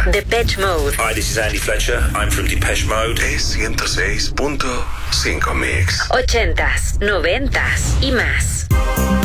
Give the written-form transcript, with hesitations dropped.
Depeche Mode. Hi, this is Andy Fletcher. I'm from Depeche Mode. Es 106.5 Mix. 80s, 90s y más.